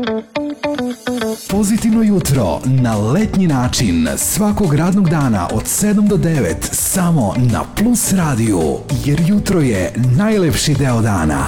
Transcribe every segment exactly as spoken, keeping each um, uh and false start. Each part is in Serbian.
Pozitivno jutro na letnji način svakog radnog dana od sedam do devet samo na Plus radiju, jer jutro je najlepši deo dana.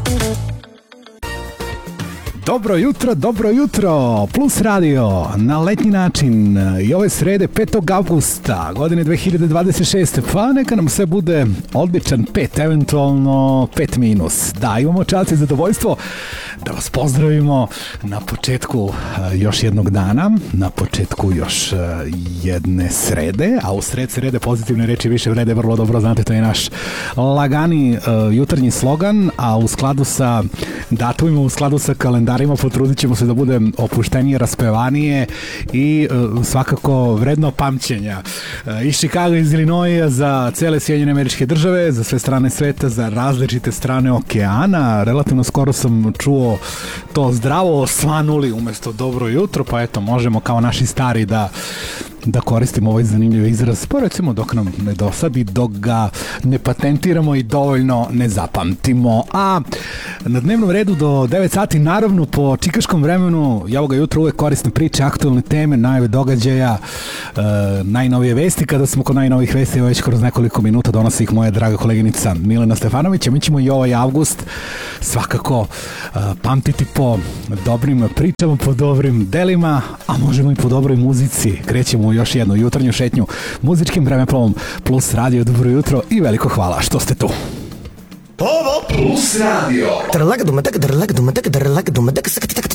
Dobro jutro, dobro jutro, Plus radio na letnji način i ove srede petog avgusta godine dve hiljade dvadeset šeste. Pa neka nam sve bude odličan pet, eventualno pet minus. Da, imamo čast i zadovoljstvo da vas pozdravimo na početku još jednog dana, na početku još jedne srede, a u sred srede pozitivne reči više vrede, vrlo dobro znate, to je naš lagani uh, jutarnji slogan, a u skladu sa datumima, u skladu sa kalendarima potrudit ćemo se da bude opuštenije, raspevanije i uh, svakako vredno pamćenja. Uh, iz Chicago, iz Illinoisa, za cele Sjedinjene Američke Države, za sve strane sveta, za različite strane okeana. Relativno skoro sam čuo to zdravo osvanuli umesto dobro jutro, pa eto, možemo kao naši stari da da koristimo ovaj zanimljiv izraz, pa recimo dok nam ne dosadi, dok ga ne patentiramo i dovoljno ne zapamtimo. A na dnevnom redu do devet sati, naravno po čikaškom vremenu, ja ovoga jutra uvek koristim priče, aktualne teme, najave događaja, e, najnovije vesti. Kada smo kod najnovih vesti, već kroz nekoliko minuta donosi ih moja draga koleginica Milena Stefanović, a mi ćemo i ovaj avgust svakako e, pamtiti po dobrim pričama, po dobrim delima, a možemo i po dobroj muzici. Krećemo još jednu jutarnju šetnju muzičkim vremeplovom Plus radio. Dobro jutro i veliko hvala što ste tu. Plus radio.